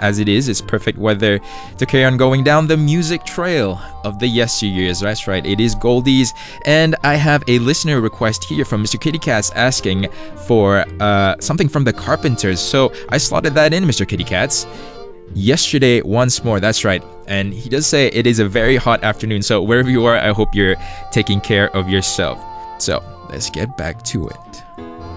as it is. It's perfect weather to carry on going down the music trail of the yesteryears. That's right, it is Goldies. And I have a listener request here from Mr. Kitty Cats asking for something from the Carpenters. So I slotted that in, Mr. Kitty Cats. Yesterday Once More, that's right. And he does say it is a very hot afternoon, so wherever you are, I hope you're taking care of yourself. So let's get back to it.